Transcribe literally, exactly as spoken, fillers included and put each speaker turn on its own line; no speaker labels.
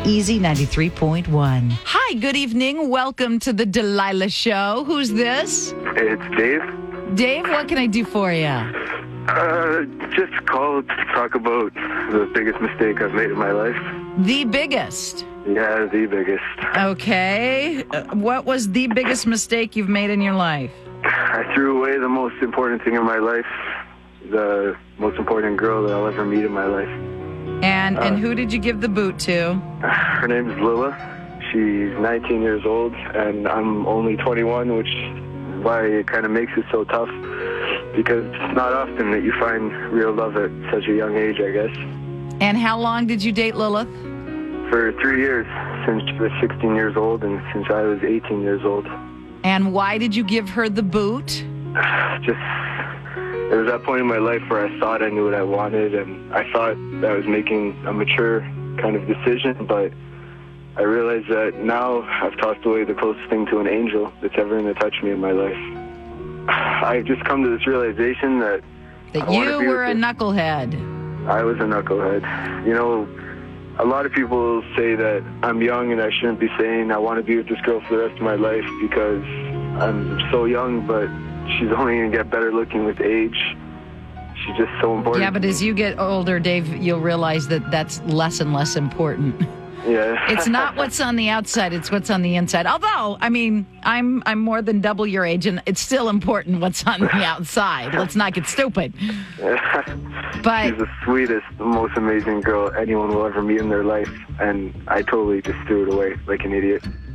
Easy ninety-three point one. Hi, good evening. Welcome to the Delilah Show. Who's this?
It's Dave.
Dave, what can I do for you?
Uh, just called to talk about the biggest mistake I've made in my life.
The biggest.
Yeah, the biggest.
Okay. Uh, what was the biggest mistake you've made in your life?
I threw away the most important thing in my life, the most important girl that I'll ever meet in my life.
And
Uh,
and who did you give the boot to?
Her name's Lila. She's nineteen years old, and I'm only twenty-one, which is why it kind of makes it so tough, because it's not often that you find real love at such a young age, I guess.
And how long did you date Lilith?
For three years, since she was sixteen years old and since I was eighteen years old.
And why did you give her the boot?
Just, there was that point in my life where I thought I knew what I wanted, and I thought I was making a mature kind of decision, but I realized that now I've tossed away the closest thing to an angel that's ever going to touch me in my life. I've just come to this realization that
That
I wanna
you
be
were a
with this-
knucklehead.
I was a knucklehead. You know, a lot of people say that I'm young and I shouldn't be saying I want to be with this girl for the rest of my life because I'm so young, but she's only going to get better looking with age. She's just so important.
Yeah, but as you get older, Dave, you'll realize that that's less and less important.
Yeah.
It's not what's on the outside, it's what's on the inside. Although, I mean, I'm I'm more than double your age, and it's still important what's on the outside. Let's not get stupid. But
She's the sweetest, most amazing girl anyone will ever meet in their life, and I totally just threw it away like an idiot.